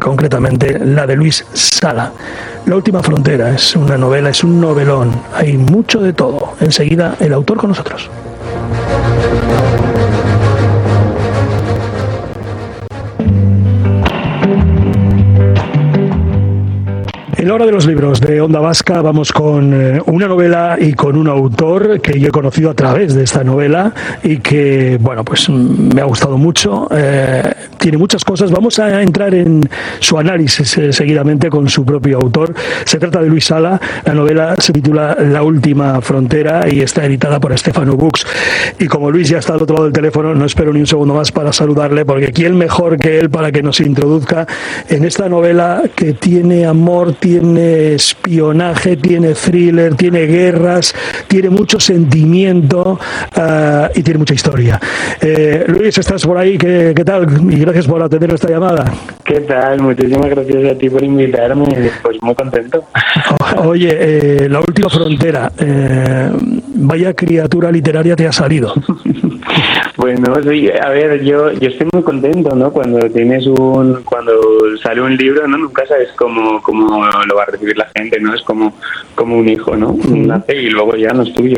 concretamente la de Luis Sala. La última frontera es una novela, es un novelón, hay mucho de todo. Enseguida el autor con nosotros. En la hora de los libros de Onda Vasca vamos con una novela y con un autor que yo he conocido a través de esta novela y que, bueno, pues me ha gustado mucho. Tiene muchas cosas. Vamos a entrar en su análisis seguidamente con su propio autor. Se trata de Luis Sala. La novela se titula La última frontera y está editada por Stefano Books. Y como Luis ya está al otro lado del teléfono, no espero ni un segundo más para saludarle, porque ¿quién mejor que él para que nos introduzca en esta novela que tiene amor, tiene espionaje, tiene thriller, tiene guerras, tiene mucho sentimiento y tiene mucha historia? Luis, ¿estás por ahí? ¿Qué tal? Y gracias por atender esta llamada. ¿Qué tal? Muchísimas gracias a ti por invitarme. Pues muy contento. Oye, La última frontera. Vaya criatura literaria te ha salido. Bueno, sí, a ver, yo estoy muy contento, ¿no? Cuando sale un libro, ¿no? Nunca sabes cómo lo va a recibir la gente, ¿no? Es como un hijo, ¿no? Nace y luego ya no es tuyo.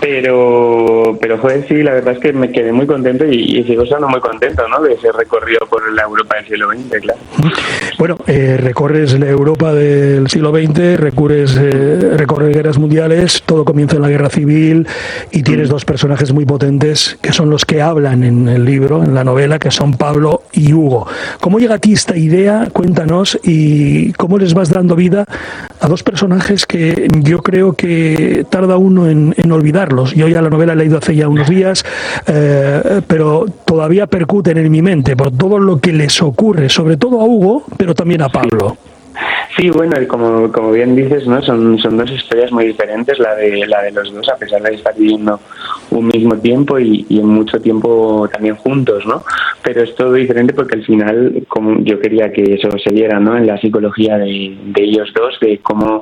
Pero joder, sí, la verdad es que me quedé muy contento y sigo estando muy contento, ¿no? De ese recorrido por la Europa del siglo XX, claro. Bueno, recorres la Europa del siglo XX, recorres guerras mundiales, todo comienza en la guerra civil y tienes dos personajes muy potentes que son los que hablan en el libro, en la novela, que son Pablo y Hugo. ¿Cómo llega a ti esta idea? Cuéntanos, y cómo les vas dando vida a dos personajes que yo creo que tarda uno en olvidarlos. Yo ya la novela la he leído hace ya unos días, pero todavía percuten en mi mente por todo lo que les ocurre, sobre todo a Hugo, pero también a Pablo. Sí, bueno, como bien dices, ¿no? Son dos historias muy diferentes, la de los dos, a pesar de estar viviendo un mismo tiempo y en mucho tiempo también juntos, ¿no? Pero es todo diferente porque al final, como yo quería que eso se viera, ¿no? En la psicología de ellos dos, de cómo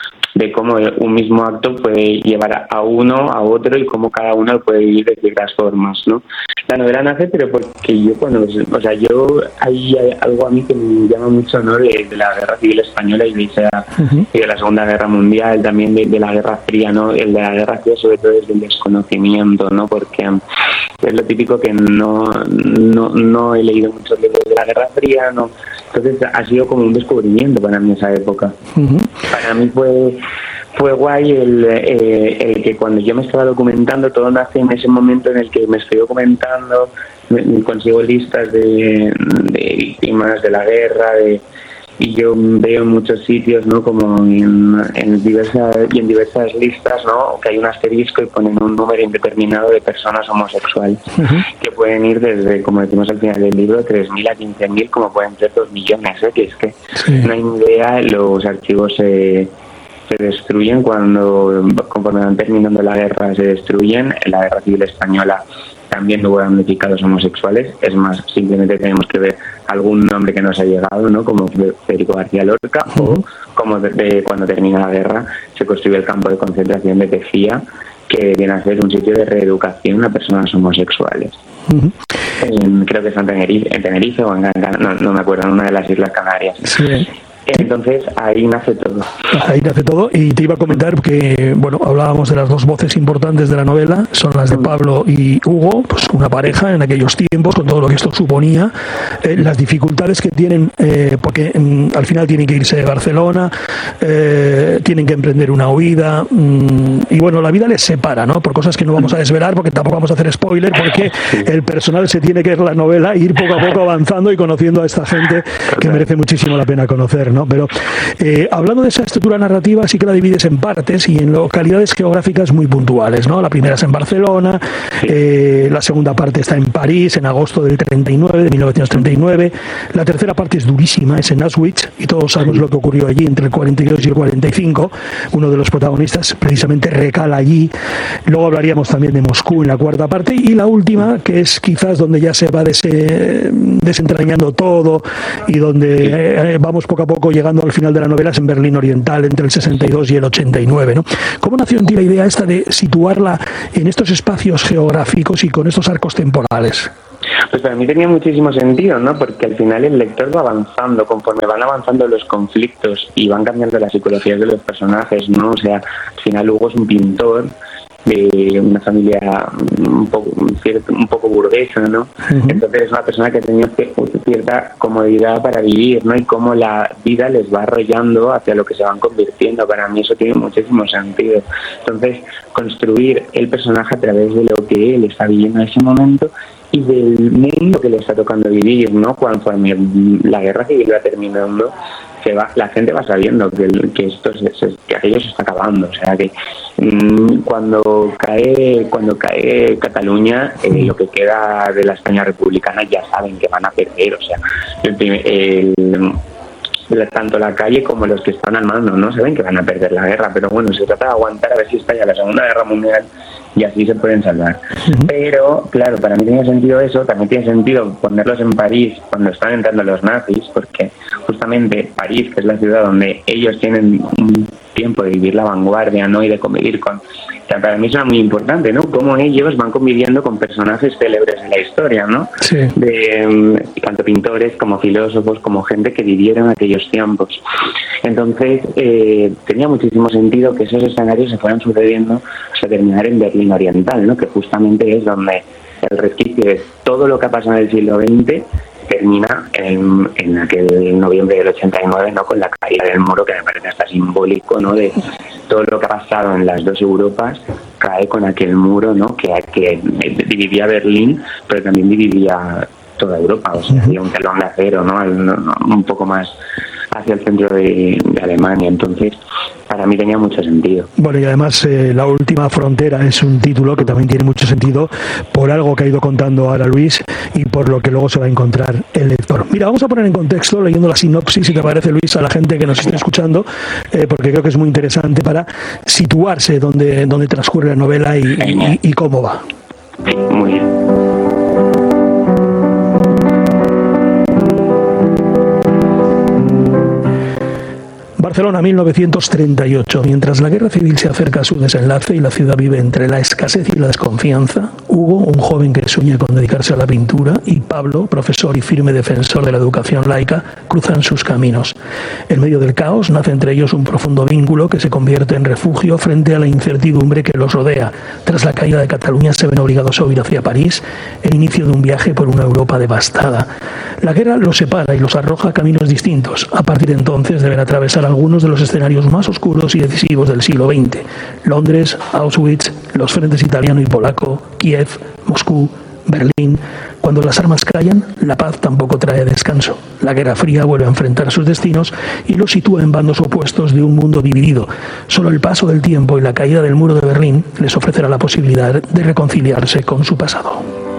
un mismo acto puede llevar a uno a otro y cómo cada uno puede vivir de ciertas formas, ¿no? La novela nace, pero porque hay algo a mí que me llama mucho, ¿no? De la Guerra Civil Española y de la Segunda Guerra Mundial, también de la Guerra Fría, ¿no? El de la Guerra Fría sobre todo es del desconocimiento, ¿no? Porque es lo típico que no he leído muchos libros de la Guerra Fría, ¿no? Entonces ha sido como un descubrimiento para mí esa época. Para mí fue guay el que cuando yo me estaba documentando, todo nace en ese momento en el que me estoy documentando, consigo listas de víctimas de la guerra, y yo veo en muchos sitios, ¿no? Como en diversas listas, ¿no? Que hay un asterisco y ponen un número indeterminado de personas homosexuales, que pueden ir desde, como decimos al final del libro, 3.000 a 15.000, como pueden ser 2 millones, que es que no hay ni idea. Los archivos se destruyen conforme van terminando la guerra, se destruyen. En la Guerra Civil Española también hubo damnificados homosexuales. Es más, simplemente tenemos que ver algún nombre que nos ha llegado, ¿no? Como Federico García Lorca, o como cuando termina la guerra se construye el campo de concentración de Tejía, que viene a ser un sitio de reeducación a personas homosexuales. Creo que está en Tenerife o en no me acuerdo, en una de las Islas Canarias. Sí. Entonces ahí nace todo. Ahí nace todo, y te iba a comentar que, bueno, hablábamos de las dos voces importantes de la novela, son las de Pablo y Hugo, pues una pareja en aquellos tiempos, con todo lo que esto suponía, las dificultades que tienen, porque al final tienen que irse de Barcelona, tienen que emprender una huida, y bueno, la vida les separa, ¿no? Por cosas que no vamos a desvelar, porque tampoco vamos a hacer spoiler, porque el personal se tiene que ver la novela, ir poco a poco avanzando y conociendo a esta gente que merece muchísimo la pena conocer, ¿no? Pero hablando de esa estructura narrativa, sí que la divides en partes y en localidades geográficas muy puntuales, ¿no? La primera es en Barcelona, la segunda parte está en París, en agosto de 1939, la tercera parte es durísima, es en Auschwitz, y todos sabemos lo que ocurrió allí entre el 42 y el 45, uno de los protagonistas precisamente recala allí. Luego hablaríamos también de Moscú en la cuarta parte, y la última, que es quizás donde ya se va desentrañando todo y donde vamos poco a poco llegando al final de la novela, es en Berlín Oriental, entre el 62 y el 89, ¿no? ¿Cómo nació en ti la idea esta de situarla en estos espacios geográficos y con estos arcos temporales? Pues para mí tenía muchísimo sentido, ¿no? Porque al final el lector va avanzando, conforme van avanzando los conflictos y van cambiando las psicologías de los personajes, ¿no? O sea, al final Hugo es un pintor de una familia un poco burguesa, ¿no? Uh-huh. Entonces es una persona que tenía cierta comodidad para vivir, ¿no? Y cómo la vida les va arrollando hacia lo que se van convirtiendo. Para mí eso tiene muchísimo sentido. Entonces, construir el personaje a través de lo que él está viviendo en ese momento y del mundo que le está tocando vivir, ¿no? Conforme la guerra civil va terminando, la gente va sabiendo que aquello se está acabando. O sea que cuando cae Cataluña, lo que queda de la España republicana ya saben que van a perder. O sea, tanto la calle como los que están al mando no saben que van a perder la guerra, pero bueno, se trata de aguantar a ver si estalla la Segunda Guerra Mundial y así se pueden salvar. Uh-huh. Pero claro, para mí tiene sentido eso, también tiene sentido ponerlos en París cuando están entrando los nazis, porque justamente París, que es la ciudad donde ellos tienen un tiempo de vivir la vanguardia, ¿no? Y de convivir con... O sea, para mí eso es muy importante, ¿no? Cómo ellos van conviviendo con personajes célebres de la historia, ¿no? Sí. Tanto pintores como filósofos, como gente que vivieron aquellos tiempos. Entonces, tenía muchísimo sentido que esos escenarios se fueran sucediendo hasta terminar en Berlín Oriental, ¿no? Que justamente es donde el resquicio de todo lo que ha pasado en el siglo XX termina en aquel noviembre del 89, ¿no? Con la caída del muro, que me parece hasta simbólico, ¿no? De todo lo que ha pasado en las dos Europas, cae con aquel muro, ¿no? Que dividía Berlín, pero también dividía toda Europa. O sea, había un telón de acero, ¿no? Un poco más hacia el centro de Alemania. Entonces, para mí tenía mucho sentido. Bueno, y además La última frontera es un título que también tiene mucho sentido por algo que ha ido contando ahora Luis y por lo que luego se va a encontrar el lector. Mira, vamos a poner en contexto, leyendo la sinopsis, si te parece, Luis, a la gente que nos esté escuchando, porque creo que es muy interesante para situarse donde transcurre la novela y cómo va. Sí, muy bien. Barcelona, 1938. Mientras la guerra civil se acerca a su desenlace y la ciudad vive entre la escasez y la desconfianza, Hugo, un joven que sueña con dedicarse a la pintura, y Pablo, profesor y firme defensor de la educación laica, cruzan sus caminos. En medio del caos nace entre ellos un profundo vínculo que se convierte en refugio frente a la incertidumbre que los rodea. Tras la caída de Cataluña se ven obligados a huir hacia París, el inicio de un viaje por una Europa devastada. La guerra los separa y los arroja a caminos distintos. A partir de entonces deben atravesar algunos de los escenarios más oscuros y decisivos del siglo XX. Londres, Auschwitz, los frentes italiano y polaco, Kiev, Moscú, Berlín. Cuando las armas callan, la paz tampoco trae descanso. La Guerra Fría vuelve a enfrentar sus destinos y los sitúa en bandos opuestos de un mundo dividido. Solo el paso del tiempo y la caída del muro de Berlín les ofrecerá la posibilidad de reconciliarse con su pasado.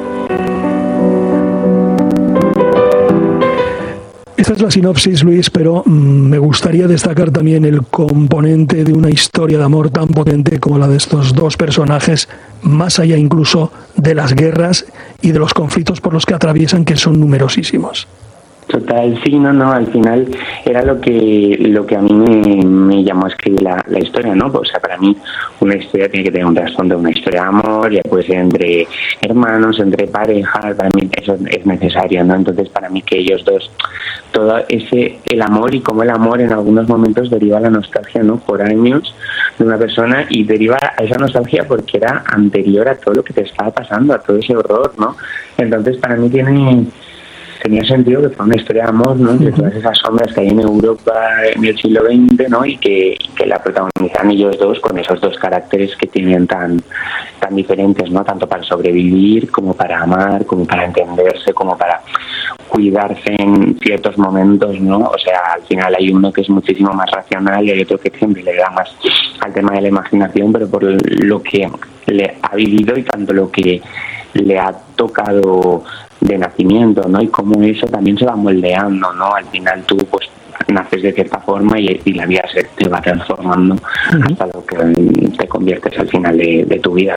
Esta es la sinopsis, Luis, pero me gustaría destacar también el componente de una historia de amor tan potente como la de estos dos personajes, más allá incluso de las guerras y de los conflictos por los que atraviesan, que son numerosísimos. Total, sí, no, al final era lo que a mí me llamó a escribir la historia, ¿no? O sea, para mí una historia tiene que tener un trasfondo, una historia de amor, ya puede ser entre hermanos, entre parejas, para mí eso es necesario, ¿no? Entonces, para mí que ellos dos, todo el amor y cómo el amor en algunos momentos deriva la nostalgia, ¿no? Por años de una persona, y deriva a esa nostalgia porque era anterior a todo lo que te estaba pasando, a todo ese horror, ¿no? Entonces, para mí tenía sentido que fuera una historia de amor, ¿no? De todas esas sombras que hay en Europa en el siglo XX, ¿no? Y que la protagonizan ellos dos con esos dos caracteres que tienen tan diferentes, ¿no? Tanto para sobrevivir, como para amar, como para entenderse, como para cuidarse en ciertos momentos, ¿no? O sea, al final hay uno que es muchísimo más racional y hay otro que siempre le da más al tema de la imaginación, pero por lo que le ha vivido y tanto lo que le ha tocado de nacimiento, ¿no? Y cómo eso también se va moldeando, ¿no? Al final tú pues naces de cierta forma y la vida te va transformando hasta lo que te conviertes al final de tu vida, claro.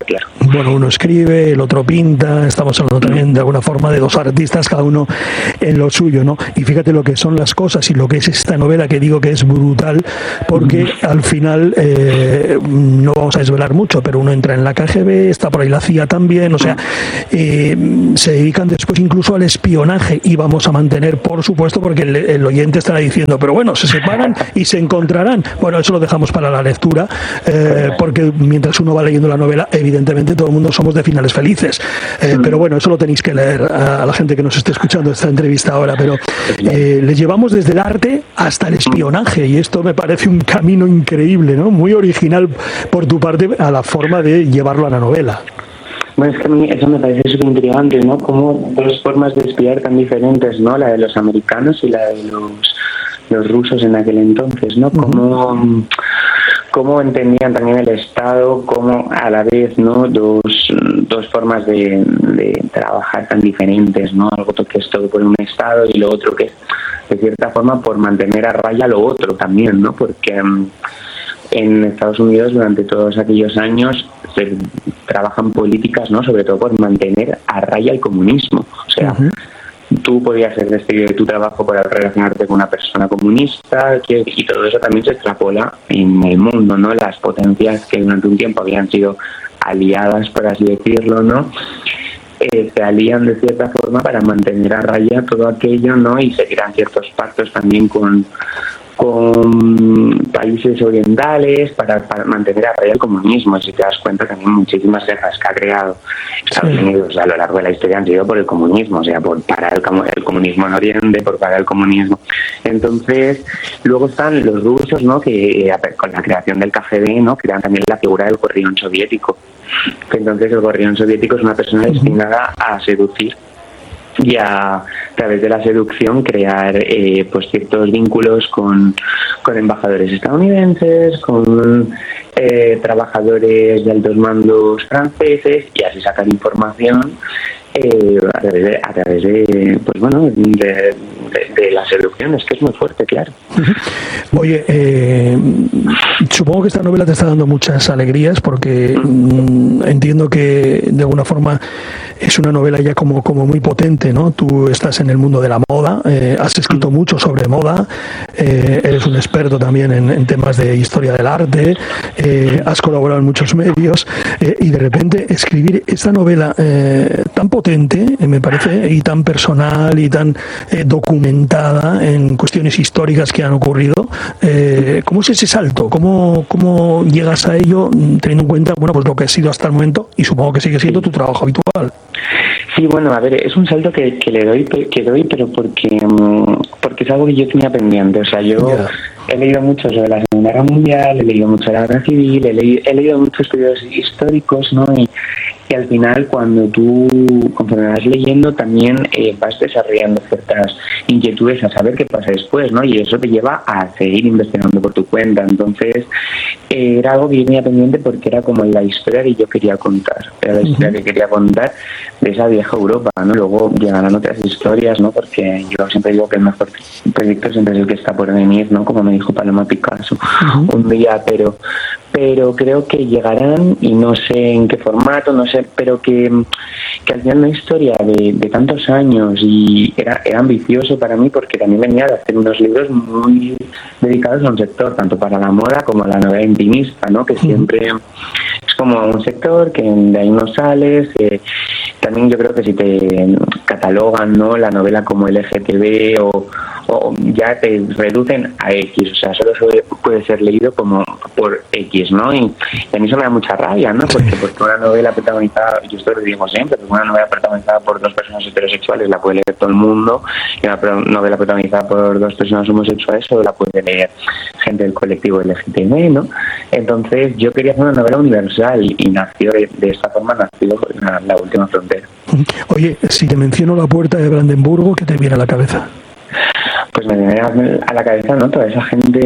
Bueno, uno escribe, el otro pinta, estamos hablando también de alguna forma de dos artistas, cada uno en lo suyo, ¿no? Y fíjate lo que son las cosas y lo que es esta novela, que digo que es brutal, porque al final no vamos a desvelar mucho, pero uno entra en la KGB, está por ahí la CIA también, o sea, se dedican después incluso al espionaje, y vamos a mantener, por supuesto, porque el oyente estará diciendo, pero bueno, se separan y se encontrarán. Bueno, eso lo dejamos para la lectura, porque mientras uno va leyendo la novela, evidentemente todo el mundo somos de finales felices, pero bueno, eso lo tenéis que leer a la gente que nos esté escuchando esta entrevista ahora, pero le llevamos desde el arte hasta el espionaje, y esto me parece un camino increíble, ¿no? Muy original por tu parte a la forma de llevarlo a la novela. Bueno, es que a mí eso me parece súper intrigante, ¿no? Como dos formas de espiar tan diferentes, ¿no? La de los americanos y la de los rusos en aquel entonces, ¿no? Cómo entendían también el Estado, como a la vez, ¿no? Dos formas de trabajar tan diferentes, ¿no? Algo que es todo por un Estado y lo otro que es, de cierta forma, por mantener a raya lo otro también, ¿no? Porque en Estados Unidos durante todos aquellos años se trabajan políticas, ¿no? Sobre todo por mantener a raya el comunismo. O sea, tú podías ser despedido de tu trabajo por relacionarte con una persona comunista, y todo eso también se extrapola en el mundo, ¿no? Las potencias que durante un tiempo habían sido aliadas, por así decirlo, ¿no? Se alían de cierta forma para mantener a raya todo aquello, ¿no? Y se crean ciertos pactos también con países orientales para mantener a raya el comunismo. Y si te das cuenta, también muchísimas guerras que ha creado Estados Unidos a lo largo de la historia han sido por el comunismo, o sea, por parar el comunismo en Oriente, por parar el comunismo. Entonces, luego están los rusos, ¿no? Que con la creación del KGB, ¿no? Crean también la figura del gorrión soviético. Entonces, el gorrión soviético es una persona destinada a seducir y a través de la seducción crear pues ciertos vínculos con embajadores estadounidenses, con trabajadores de altos mandos franceses, y así sacar información a través de pues bueno, de la seducción. Es que es muy fuerte, claro. Oye, supongo que esta novela te está dando muchas alegrías, porque entiendo que de alguna forma es una novela ya como muy potente, ¿no? Tú estás en el mundo de la moda, has escrito mucho sobre moda, eres un experto también en temas de historia del arte, has colaborado en muchos medios, y de repente escribir esta novela tan potente, me parece, y tan personal y tan documentada en cuestiones históricas que han ocurrido, ¿cómo es ese salto? ¿Cómo llegas a ello, teniendo en cuenta, bueno, pues lo que ha sido hasta el momento, y supongo que sigue siendo tu trabajo habitual? Sí, bueno, a ver, es un salto que doy, pero porque es algo que yo tenía pendiente. O sea, yo he leído mucho sobre la Segunda Guerra Mundial, he leído mucho de la Guerra Civil, he leído muchos estudios históricos, ¿no? Y al final, cuando tú, conforme vas leyendo, también vas desarrollando ciertas inquietudes a saber qué pasa después, ¿no? Y eso te lleva a seguir investigando por tu cuenta. Entonces, era algo que yo tenía pendiente porque era como la historia que yo quería contar. Era la historia que quería contar de esa vieja Europa, ¿no? Luego llegarán otras historias, ¿no? Porque yo siempre digo que el mejor proyecto siempre es el que está por venir, ¿no? Como me dijo Paloma Picasso un día, pero creo que llegarán, y no sé en qué formato, no sé, pero que al final una historia de tantos años, y era ambicioso para mí, porque también venía de hacer unos libros muy dedicados a un sector, tanto para la moda como a la novela intimista, ¿no? Que siempre es como un sector que de ahí no sales. También yo creo que si te catalogan, ¿no?, la novela como LGTB o ya te reducen a X, o sea, solo puede ser leído como por X, ¿no? Y a mí eso me da mucha rabia, ¿no? Porque una novela protagonizada, yo esto lo digo siempre, una novela protagonizada por dos personas heterosexuales la puede leer todo el mundo, y una novela protagonizada por dos personas homosexuales solo la puede leer gente del colectivo LGTB, ¿no? Entonces yo quería hacer una novela universal, y nació de esta forma, nació La Última Frontera. Oye, si te menciono La Puerta de Brandenburgo, ¿qué te viene a la cabeza? Pues me viene a la cabeza, ¿no?, toda esa gente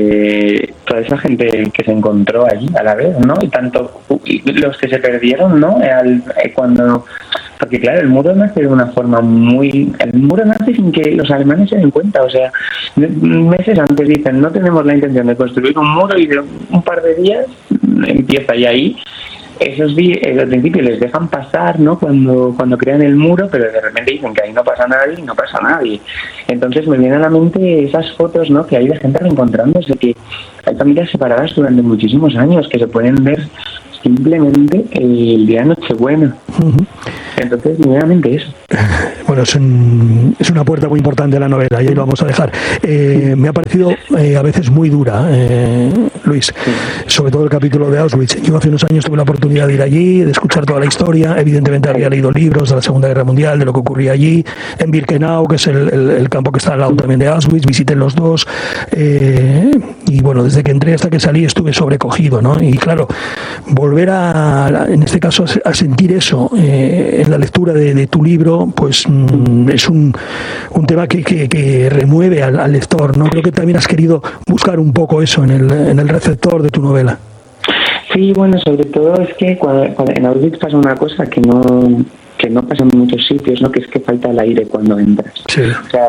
que se encontró allí a la vez, ¿no? Y tanto los que se perdieron, ¿no? Porque claro, el muro nace de una forma el muro nace sin que los alemanes se den cuenta. O sea, meses antes dicen, no tenemos la intención de construir un muro, y de un par de días empieza, y ahí al principio les dejan pasar, ¿no? Cuando crean el muro, pero de repente dicen que ahí no pasa nadie y no pasa nadie. Entonces me vienen a la mente esas fotos, ¿no? Que hay de gente reencontrándose, que hay familias separadas durante muchísimos años, que se pueden ver simplemente el día de Nochebuena. Entonces, nuevamente eso. Bueno, es una puerta muy importante a la novela y ahí lo vamos a dejar. Me ha parecido a veces muy dura, Luis, sobre todo el capítulo de Auschwitz. Yo hace unos años tuve la oportunidad de ir allí, de escuchar toda la historia. Evidentemente había leído libros de la Segunda Guerra Mundial, de lo que ocurría allí. En Birkenau, que es el campo que está al lado también de Auschwitz, visité los dos. Y bueno, desde que entré hasta que salí estuve sobrecogido, ¿no? Y claro, volver en este caso, a sentir eso en la lectura de tu libro, pues es un tema que remueve al lector, ¿no? Creo que también has querido buscar un poco eso en el receptor de tu novela. Sí, bueno, sobre todo es que cuando en Auschwitz pasa una cosa que no pasa en muchos sitios, ¿no? Que es que falta el aire cuando entras. Sí. O sea,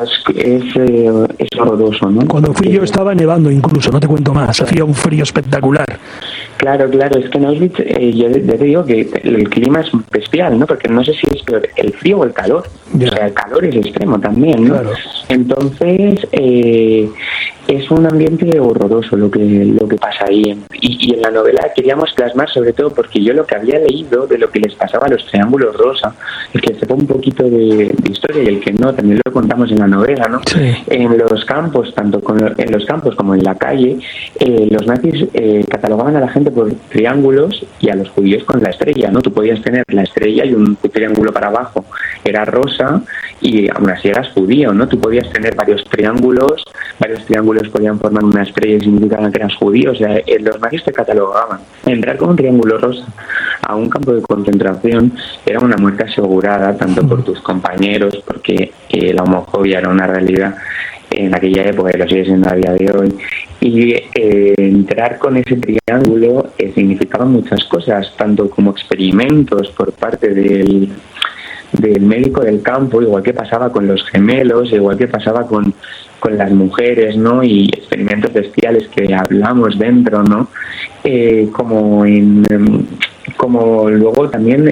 es horroroso, ¿no? Cuando fui yo estaba nevando incluso, no te cuento más, hacía un frío espectacular. Claro, es que en Auschwitz yo te digo que el clima es bestial, ¿no? Porque no sé si es peor el frío o el calor. Ya. O sea, el calor es extremo también, ¿no? Claro. Entonces, es un ambiente horroroso lo que pasa ahí. Y en la novela queríamos plasmar, sobre todo porque yo lo que había leído de lo que les pasaba a los triángulos rosa, el que sepa un poquito de historia y el que no, también lo contamos en la novela, ¿no? Sí. En los campos, en los campos como en la calle, los nazis catalogaban a la gente por triángulos y a los judíos con la estrella, ¿no? Tú podías tener la estrella y un triángulo para abajo era rosa y aún así eras judío, ¿no? Tú podías tener varios triángulos podían formar una estrella y significaban que eras judío. O sea, los nazis te catalogaban. Entrar con un triángulo rosa a un campo de concentración era una muerte asegurada, tanto por tus compañeros, porque la homofobia era una realidad en aquella época y lo sigue siendo a día de hoy. Y entrar con ese triángulo significaba muchas cosas, tanto como experimentos por parte del médico del campo, igual que pasaba con los gemelos, igual que pasaba con las mujeres, ¿no? Y experimentos bestiales que hablamos dentro, ¿no? Como luego también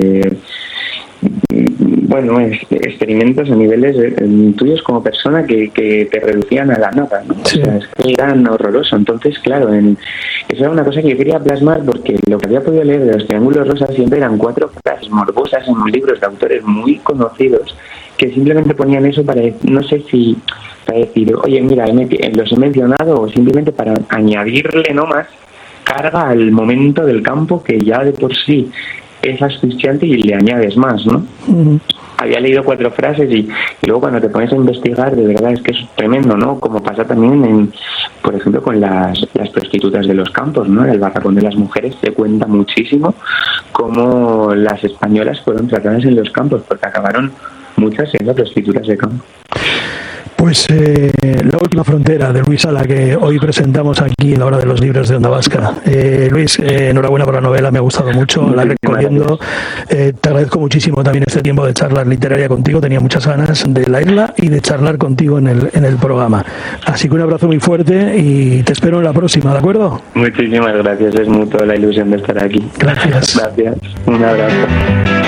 experimentos a niveles tuyos como persona que te reducían a la nada, ¿no? Sí. O sea, es que eran horrorosos. Entonces, claro, eso era una cosa que yo quería plasmar porque lo que había podido leer de los triángulos rosas siempre eran 4 frases morbosas en libros de autores muy conocidos que simplemente ponían eso para, no sé si para decir, oye, mira, los he mencionado, o simplemente para añadirle no más carga al momento del campo que ya de por sí es asfixiante y le añades más, ¿no? Había leído 4 frases y luego cuando te pones a investigar, de verdad es que es tremendo, ¿no? Como pasa también, por ejemplo, con las prostitutas de los campos, ¿no? El barracón de las mujeres se cuenta muchísimo cómo las españolas fueron tratadas en los campos, porque acabaron muchas siendo prostitutas de campo. Pues La última frontera de Luis Sala, que hoy presentamos aquí en la Hora de los Libros de Onda Vasca. Luis, enhorabuena por la novela, me ha gustado mucho, la recomiendo. Te agradezco muchísimo también este tiempo de charla literaria contigo, tenía muchas ganas de leerla y de charlar contigo en el programa. Así que un abrazo muy fuerte y te espero en la próxima, ¿de acuerdo? Muchísimas gracias, es mutua la ilusión de estar aquí. Gracias. Gracias, un abrazo.